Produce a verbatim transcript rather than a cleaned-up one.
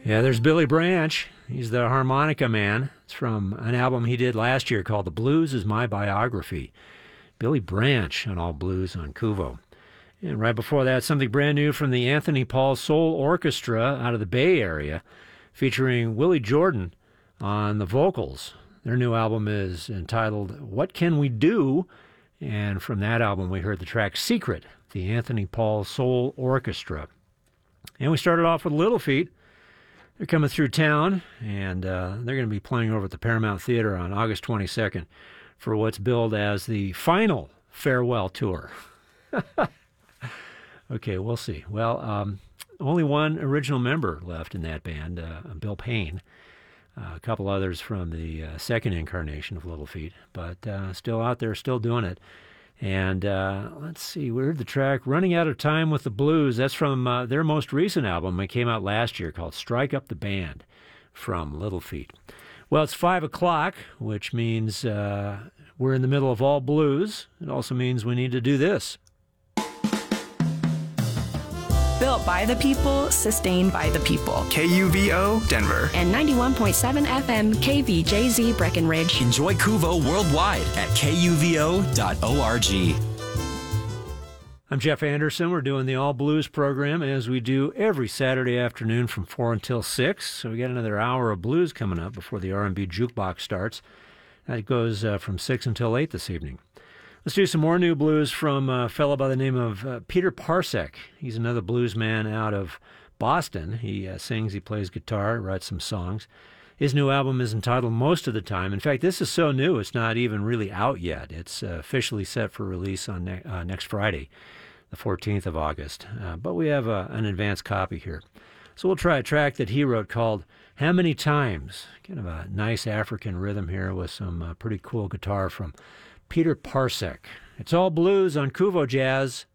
Yeah, there's Billy Branch. He's the harmonica man. It's from an album he did last year called The Blues Is My Biography. Billy Branch on All Blues on Kuvo. And right before that, something brand new from the Anthony Paul Soul Orchestra out of the Bay Area, featuring Willie Jordan on the vocals. Their new album is entitled What Can We Do? And from that album, we heard the track Secret, the Anthony Paul Soul Orchestra. And we started off with Little Feat. They're coming through town, and uh, they're going to be playing over at the Paramount Theater on August twenty-second for what's billed as the final farewell tour. Okay, we'll see. Well, um, only one original member left in that band, uh, Bill Payne. Uh, a couple others from the uh, second incarnation of Little Feat, but uh, still out there, still doing it. And uh, let's see, we heard the track Running Out of Time with the Blues. That's from uh, their most recent album. It came out last year called Strike Up the Band from Little Feat. Well, it's five o'clock, which means uh, we're in the middle of All Blues. It also means we need to do this. Built by the people, sustained by the people. K U V O, Denver. And ninety-one point seven F M K V J Z, Breckenridge. Enjoy Kuvo worldwide at K U V O dot org. I'm Jeff Anderson. We're doing the All Blues program as we do every Saturday afternoon from four until six. So we got another hour of blues coming up before the R and B Jukebox starts. That goes uh, from six until eight this evening. Let's do some more new blues from a fellow by the name of uh, Peter Parsek. He's another blues man out of Boston. He uh, sings, he plays guitar, writes some songs. His new album is entitled Most of the Time. In fact, this is so new, it's not even really out yet. It's uh, officially set for release on ne- uh, next Friday, the fourteenth of August. Uh, but we have uh, an advanced copy here. So we'll try a track that he wrote called How Many Times? Kind of a nice African rhythm here with some uh, pretty cool guitar from Peter Parsek. It's All Blues on Kuvo Jazz.